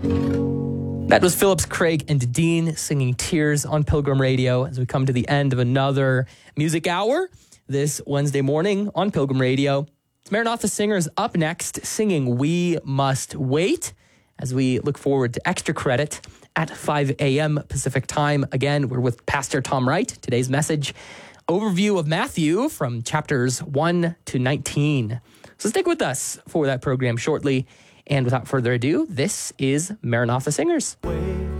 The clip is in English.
That was Phillips Craig and Dean singing Tears on Pilgrim Radio as we come to the end of another music hour this Wednesday morning on Pilgrim Radio. Maranatha Singers up next singing We Must Wait as we look forward to extra credit at 5 a.m. Pacific time. Again, we're with Pastor Tom Wright. Today's message, overview of Matthew from chapters 1 to 19. So stick with us for that program shortly. And without further ado, this is Maranatha Singers.